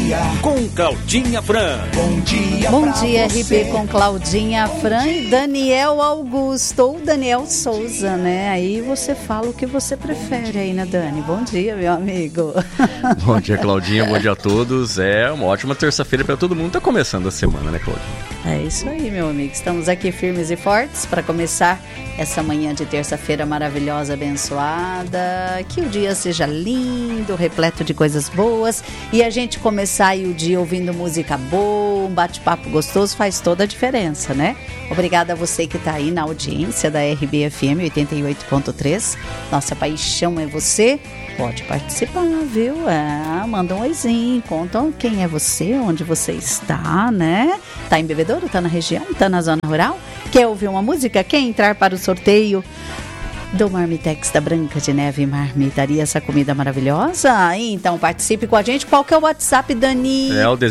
dia com Claudinha Fran. Bom dia, RB com Claudinha Fran e Daniel Augusto, ou Daniel Souza, né? Aí você fala o que você prefere aí, né, Dani? Bom dia, meu amigo. Bom dia, Claudinha, bom dia a todos. É uma ótima terça-feira para todo mundo. Tá começando a semana, né, Claudinha? É isso aí, meu amigo. Estamos aqui firmes e fortes para começar essa manhã de terça-feira maravilhosa, abençoada. Que o dia seja lindo, repleto de coisas boas. E a gente começar aí o dia ouvindo música boa, um bate-papo gostoso faz toda a diferença, né? Obrigada a você que está aí na audiência da RBFM 88.3. Nossa paixão é você. Pode participar, viu? Manda um oizinho, conta quem é você, onde você está, né? Tá em Bebedouro, tá na região, tá na zona rural? Quer ouvir uma música? Quer entrar para o sorteio do Marmitex da Branca de Neve Marmitaria, essa comida maravilhosa? Então participe com a gente. Qual que é o WhatsApp, Dani? É o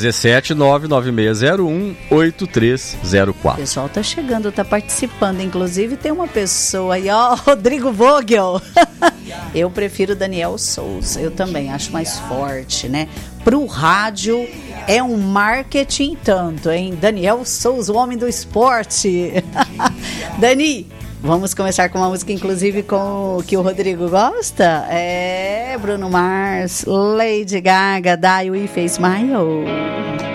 17996018304. O pessoal tá chegando, tá participando. Inclusive tem uma pessoa aí, ó, Rodrigo Vogel. Eu prefiro Daniel Souza. Eu também acho mais forte, né? Pro rádio é um marketing tanto, hein? Daniel Souza, o homem do esporte. Dani, vamos começar com uma música, inclusive, com o que o Rodrigo gosta. É Bruno Mars, Lady Gaga, Die With a Smile.